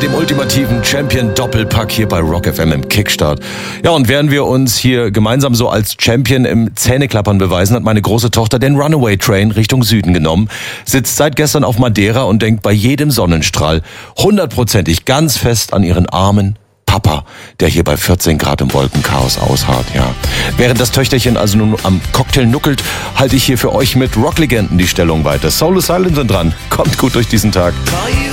dem ultimativen Champion-Doppelpack hier bei Rock FM im Kickstart. Ja, und während wir uns hier gemeinsam so als Champion im Zähneklappern beweisen, hat meine große Tochter den Runaway Train Richtung Süden genommen, sitzt seit gestern auf Madeira und denkt bei jedem Sonnenstrahl 100%ig ganz fest an ihren armen Papa, der hier bei 14 Grad im Wolkenchaos ausharrt, ja. Während das Töchterchen also nun am Cocktail nuckelt, halte ich hier für euch mit Rocklegenden die Stellung weiter. Soul Asylum sind dran. Kommt gut durch diesen Tag.